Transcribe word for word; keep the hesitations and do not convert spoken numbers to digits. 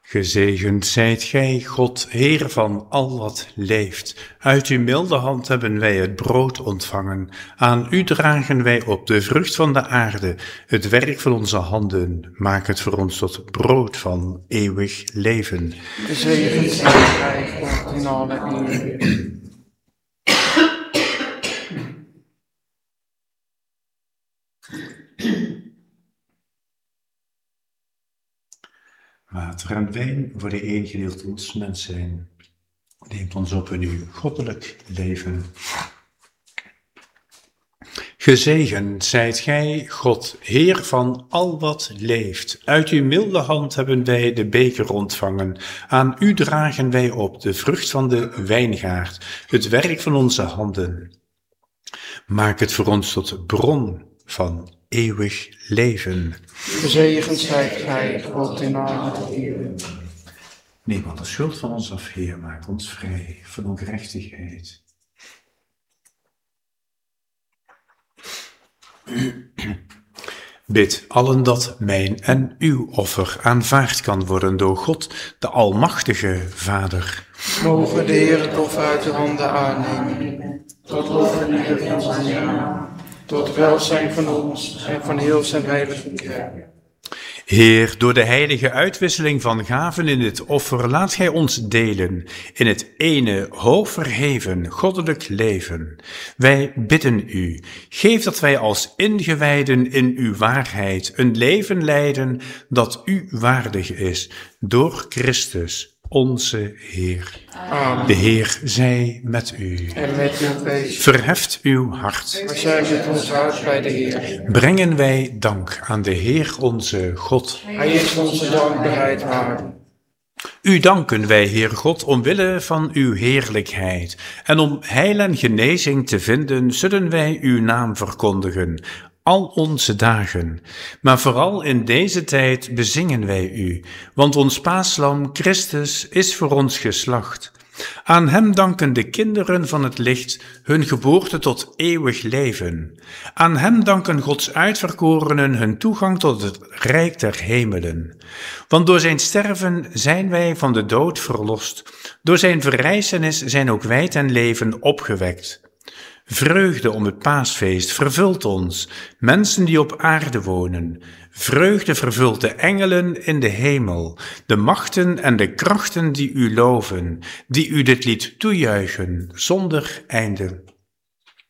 Gezegend zijt gij, God, Heer van al wat leeft. Uit uw milde hand hebben wij het brood ontvangen. Aan u dragen wij op de vrucht van de aarde, het werk van onze handen. Maak het voor ons tot brood van eeuwig leven. Gezegend zijt gij, God, in alle eeuwen. Water en wijn worden één gedeeld ons mens zijn. Neemt ons op in uw goddelijk leven. Gezegend zijt gij, God, Heer van al wat leeft. Uit uw milde hand hebben wij de beker ontvangen. Aan u dragen wij op de vrucht van de wijngaard, het werk van onze handen. Maak het voor ons tot bron van eeuwig leven. Gezegend zijt gij, God, in alle eeuwen. Neem alle schuld van ons af, Heer, maak ons vrij van ongerechtigheid. Bid allen dat mijn en uw offer aanvaard kan worden door God, de Almachtige Vader. Mogen de Heer het offer uit de handen aannemen, tot lof en eer van zijn naam, tot welzijn van ons en van heel zijn heilige kerk. Heer, door de heilige uitwisseling van gaven in het offer, laat gij ons delen in het ene hoog verheven goddelijk leven. Wij bidden u, geef dat wij als ingewijden in uw waarheid een leven leiden dat u waardig is, door Christus, onze Heer. Amen. De Heer zij met u. En met uw geest. Verheft uw hart. We zijn met ons hart bij de Heer. Brengen wij dank aan de Heer onze God. Hij is onze dankbaarheid waard. U danken wij, Heer God, omwille van uw heerlijkheid. En om heil en genezing te vinden, zullen wij uw naam verkondigen, al onze dagen. Maar vooral in deze tijd bezingen wij u, want ons paaslam Christus is voor ons geslacht. Aan hem danken de kinderen van het licht hun geboorte tot eeuwig leven. Aan hem danken Gods uitverkorenen hun toegang tot het rijk der hemelen. Want door zijn sterven zijn wij van de dood verlost. Door zijn verrijzenis zijn ook wij ten leven opgewekt. Vreugde om het paasfeest vervult ons, mensen die op aarde wonen. Vreugde vervult de engelen in de hemel, de machten en de krachten die u loven, die u dit lied toejuichen zonder einde.